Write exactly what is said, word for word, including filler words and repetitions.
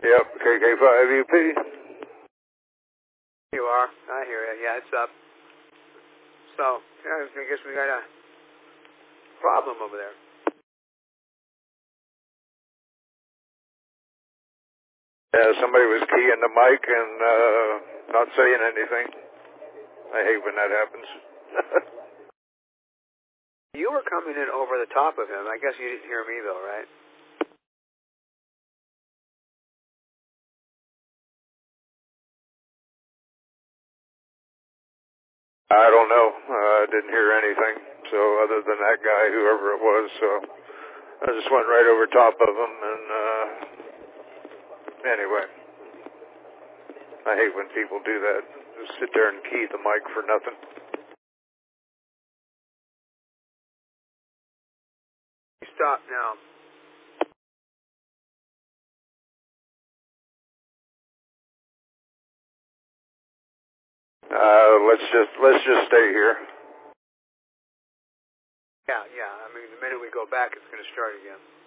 Yep, K K five U P. You are. I hear you. Yeah, it's up. So, yeah, I guess we got a problem over there. Yeah, somebody was keying the mic and uh, not saying anything. I hate when that happens. You were coming in over the top of him. I guess you didn't hear me, though, right? I don't know. I uh, didn't hear anything. So other than that guy, whoever it was, so I just went right over top of him. And uh, anyway, I hate when people do that. Just sit there and key the mic for nothing. Stop now. Uh, let's just let's just stay here. Yeah, yeah. I mean, the minute we go back, it's going to start again.